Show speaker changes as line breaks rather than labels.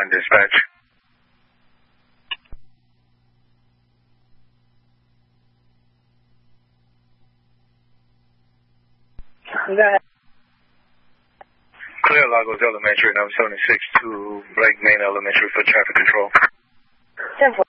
dispatch.
Go ahead.
Clear Lagos Elementary, number 76 to Lake Main Elementary for traffic control.
10-4.